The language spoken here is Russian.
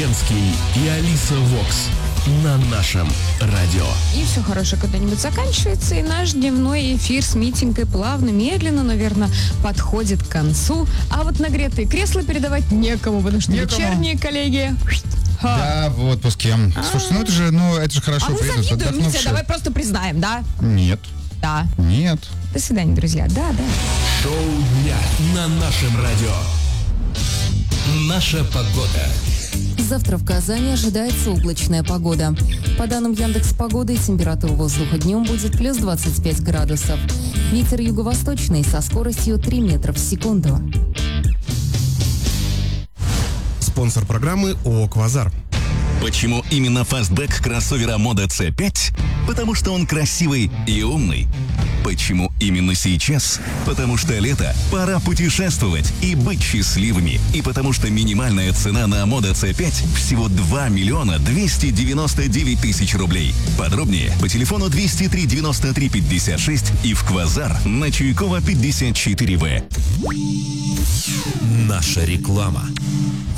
Ленский и Алиса Вокс на нашем радио. И все хорошее когда-нибудь заканчивается, и наш дневной эфир с Митенькой плавно, медленно, наверное, подходит к концу. А вот нагретые кресла передавать некому, потому что вечерние коллеги... Да, в отпуске. Слушайте, это же хорошо. А мы завидуем, Митя, давай просто признаем, да? Нет. Да. Нет. До свидания, друзья. Да. Шоу дня на нашем радио. Наша погода. Завтра в Казани ожидается облачная погода. По данным Яндекс.Погоды, температура воздуха днем будет плюс 25 градусов. Ветер юго-восточный со скоростью 3 метра в секунду. Спонсор программы ООО «Квазар». Почему именно фастбэк кроссовера Moda C5? Потому что он красивый и умный. Почему именно сейчас? Потому что лето, пора путешествовать и быть счастливыми. И потому что минимальная цена на Moda C5 всего 2 миллиона 299 тысяч рублей. Подробнее по телефону 203 93 56 и в Квазар на Чуйкова 54В. Наша реклама.